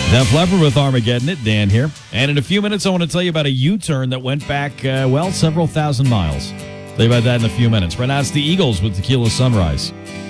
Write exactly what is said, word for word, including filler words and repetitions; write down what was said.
Def Leppard with Armageddon it. Dan here. And in a few minutes, I want to tell you about a U-turn that went back, uh, well, several thousand miles. Tell you about that in a few minutes. Right now, it's the Eagles with Tequila Sunrise.